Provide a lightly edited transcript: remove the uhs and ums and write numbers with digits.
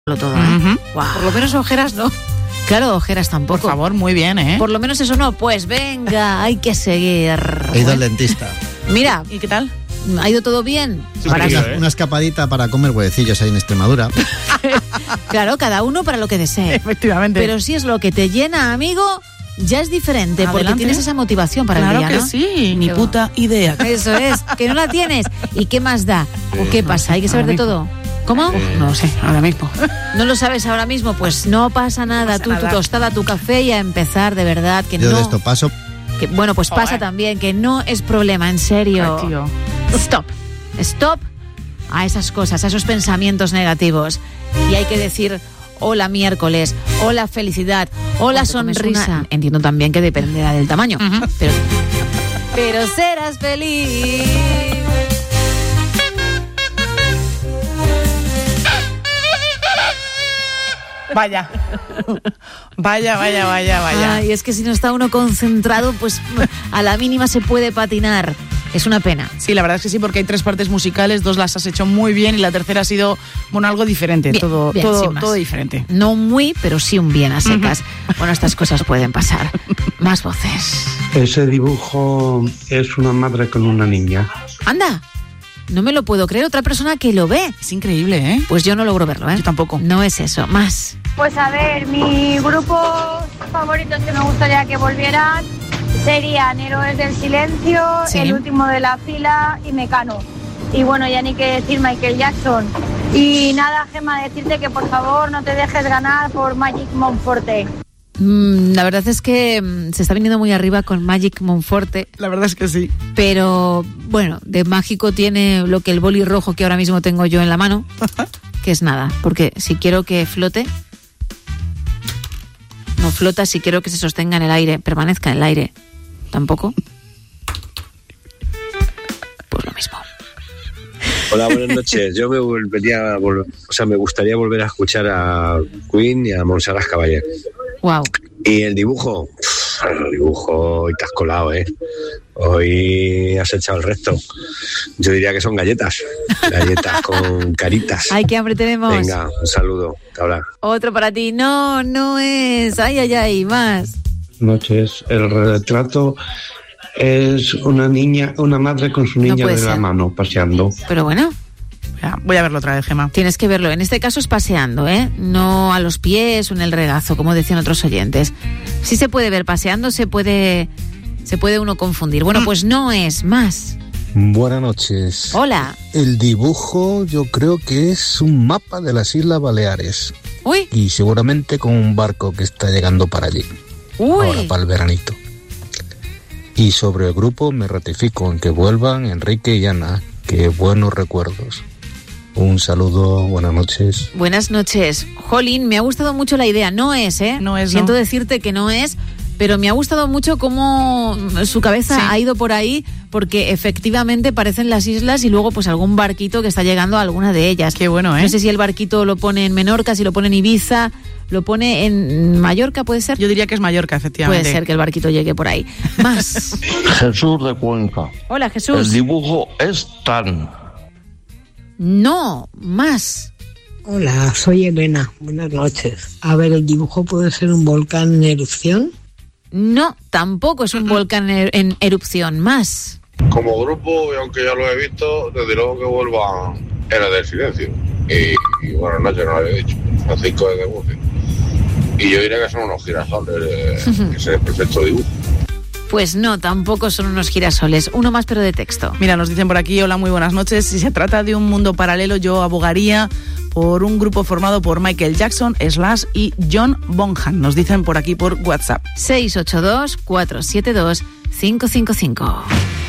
todo, Wow. Por lo menos ojeras no. Claro, ojeras tampoco. Por favor, muy bien, ¿eh? Por lo menos eso no. Pues venga, hay que seguir. He ido al dentista. Mira, ¿Y qué tal? ¿ha ido todo bien? Sí, una escapadita para comer huevecillos ahí en Extremadura. Claro, cada uno para lo que desee. Efectivamente. Pero si es lo que te llena, amigo, ya es diferente. Porque Adelante. tienes esa motivación para claro el día, que ¿no? sí, ni Qué puta idea. Eso es, que no la tienes. ¿Y qué más da? ¿O qué pasa? ¿Hay que saber de todo? ¿Cómo? No lo sé, ahora mismo. ¿No lo sabes ahora mismo? Pues no pasa nada. pasa Tú, nada. tu tostada, tu café y a empezar, de verdad, que Yo no... de esto paso. Que, bueno, pues pasa también, que no es problema, en serio. Ay, tío. Stop a esas cosas, a esos pensamientos negativos. Y hay que decir, hola miércoles, hola felicidad, hola sonrisa. Entiendo también que dependerá del tamaño, pero serás feliz. Vaya. Ay, es que si no está uno concentrado, pues a la mínima se puede patinar. Es una pena. Sí, la verdad es que sí, porque hay 3 partes musicales, 2 las has hecho muy bien y la tercera ha sido, bueno, algo diferente, Bien, todo sin más. todo diferente. No muy, pero sí un bien a secas. Bueno, estas cosas pueden pasar. Más voces. Ese dibujo es una madre con una niña. Anda, no me lo puedo creer. Otra persona que lo ve. Es increíble, ¿eh? Pues yo no logro verlo, ¿eh? Yo tampoco. No es eso. Más. Pues a ver, mis grupos favoritos que me gustaría que volvieran serían Héroes del Silencio, Sí. El Último de la Fila y Mecano. Y bueno, ya ni que decir Michael Jackson. Y nada, Gemma, decirte que por favor no te dejes ganar por Magic Monforte. La verdad es que se está viniendo muy arriba con Magic Monforte. La verdad es que sí. Pero bueno, de mágico tiene lo que el boli rojo que ahora mismo tengo yo en la mano, que es nada. Porque si quiero que flote, no flota. Si quiero que se sostenga en el aire, permanezca en el aire, tampoco. Pues lo mismo. Hola, buenas noches. Yo me gustaría volver a escuchar a Queen y a Montserrat Caballé. Wow. Y el dibujo, hoy te has colado, ¿eh? Hoy has echado el resto. Yo diría que son galletas con caritas. Ay, qué hambre tenemos. Venga, un saludo. Hasta ahora. Otro para ti. No, no es. Ay, más. Noches, el retrato es una niña, una madre con su niña puede de la ser. mano paseando. Pero bueno, Voy a verlo otra vez, Gemma. tienes que verlo. En este caso es paseando, ¿eh? No a los pies o en el regazo, como decían otros oyentes. Sí se puede ver paseando, se puede uno confundir. Bueno, pues no es más. Buenas noches. Hola. El dibujo yo creo que es un mapa de las Islas Baleares. Uy, Y seguramente con un barco que está llegando para allí. Ahora uy. para el veranito. Y sobre el grupo me ratifico en que vuelvan Enrique y Ana. Qué buenos recuerdos. Un saludo, buenas noches. Buenas noches. Jolín, me ha gustado mucho la idea. No es, ¿eh? No es, Siento no. decirte que no es, pero me ha gustado mucho cómo su cabeza Sí. ha ido por ahí, porque efectivamente parecen las islas y luego pues algún barquito que está llegando a alguna de ellas. Qué bueno, ¿eh? No sé si el barquito lo pone en Menorca, si lo pone en Ibiza, lo pone en Mallorca, ¿puede ser? Yo diría que es Mallorca, efectivamente. Puede ser que el barquito llegue por ahí. Más. Jesús de Cuenca. Hola, Jesús. El dibujo es tan. No, más. Hola, soy Elena. Buenas noches. A ver, ¿el dibujo puede ser un volcán en erupción? No, tampoco es un volcán en erupción. Más. Como grupo, y aunque ya lo he visto, desde luego que vuelva Héroes del Silencio. Y buenas noches, no lo había dicho. Francisco de Murcia. Y yo diría que son unos girasoles, que es el perfecto dibujo. Pues no, tampoco son unos girasoles. Uno más, pero de texto. Mira, nos dicen por aquí, hola, muy buenas noches. Si se trata de un mundo paralelo, yo abogaría por un grupo formado por Michael Jackson, Slash y John Bonham. Nos dicen por aquí por WhatsApp. 682-472-555.